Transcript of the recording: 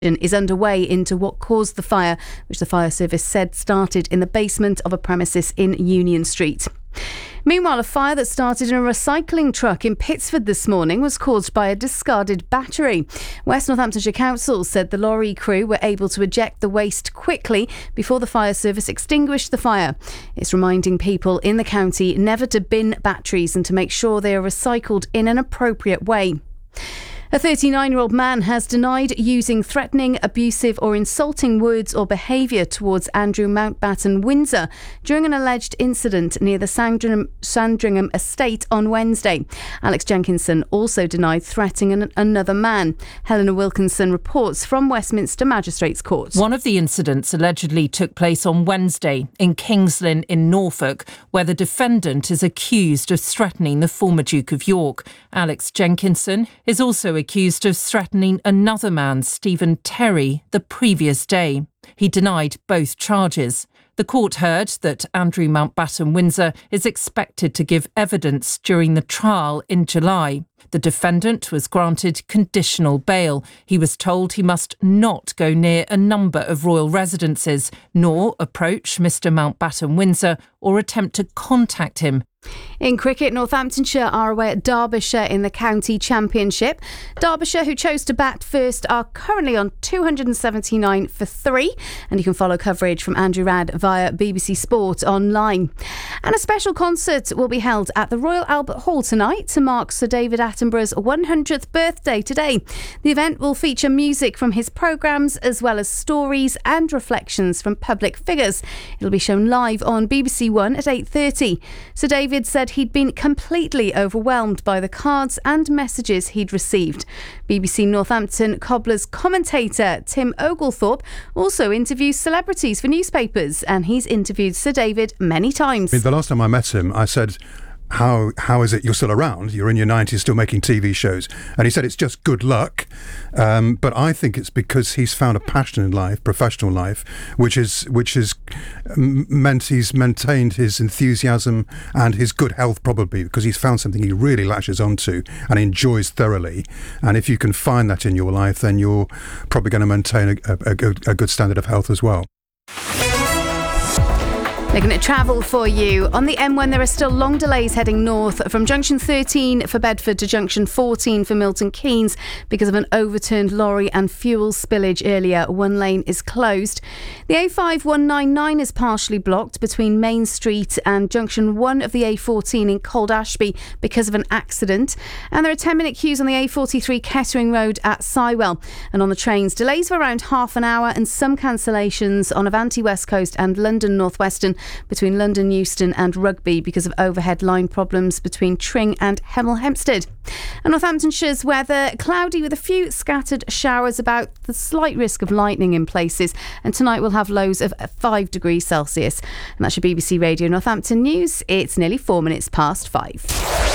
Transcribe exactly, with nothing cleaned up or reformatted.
Is underway into what caused the fire, which the fire service said started in the basement of a premises in Union Street. Meanwhile, a fire that started in a recycling truck in Pittsford this morning was caused by a discarded battery. West Northamptonshire Council said the lorry crew were able to eject the waste quickly before the fire service extinguished the fire. It's reminding people in the county never to bin batteries and to make sure they are recycled in an appropriate way. A thirty-nine-year-old man has denied using threatening, abusive or insulting words or behaviour towards Andrew Mountbatten Windsor during an alleged incident near the Sandringham, Sandringham estate on Wednesday. Alex Jenkinson also denied threatening an, another man. Helena Wilkinson reports from Westminster Magistrates Court. One of the incidents allegedly took place on Wednesday in Kings Lynn in Norfolk, where the defendant is accused of threatening the former Duke of York. Alex Jenkinson is also accused of threatening another man, Stephen Terry, the previous day. He denied both charges. The court heard that Andrew Mountbatten Windsor is expected to give evidence during the trial in July. The defendant was granted conditional bail. He was told he must not go near a number of royal residences, nor approach Mr Mountbatten Windsor or attempt to contact him. In cricket, Northamptonshire are away at Derbyshire in the county championship. Derbyshire, who chose to bat first, are currently on two hundred seventy-nine for three, and you can follow coverage from Andrew Radd via B B C Sport online. And a special concert will be held at the Royal Albert Hall tonight to mark Sir David Attenborough's one hundredth birthday today. The event will feature music from his programmes as well as stories and reflections from public figures. It'll be shown live on B B C One at eight thirty. Sir David David said he'd been completely overwhelmed by the cards and messages he'd received. B B C Northampton Cobblers commentator Tim Oglethorpe also interviews celebrities for newspapers, and he's interviewed Sir David many times. I mean, the last time I met him, I said, How how is it you're still around? You're in your nineties, still making T V shows. And he said it's just good luck. Um, but I think it's because he's found a passion in life, professional life, which is which has meant he's maintained his enthusiasm and his good health, probably because he's found something he really latches onto and enjoys thoroughly. And if you can find that in your life, then you're probably going to maintain a, a, a, good, a good standard of health as well. Looking at travel for you. On the M one, there are still long delays heading north from junction thirteen for Bedford to junction fourteen for Milton Keynes because of an overturned lorry and fuel spillage earlier. One lane is closed. The A five one ninety-nine is partially blocked between Main Street and junction one of the A fourteen in Cold Ashby because of an accident. And there are ten minute queues on the A forty-three Kettering Road at Sywell. And on the trains, delays of around half an hour and some cancellations on Avanti West Coast and London North Western between London Euston and Rugby because of overhead line problems between Tring and Hemel Hempstead. And Northamptonshire's weather, cloudy with a few scattered showers about, the slight risk of lightning in places, and tonight we'll have lows of five degrees Celsius. And that's your B B C Radio Northampton News. It's nearly four minutes past five.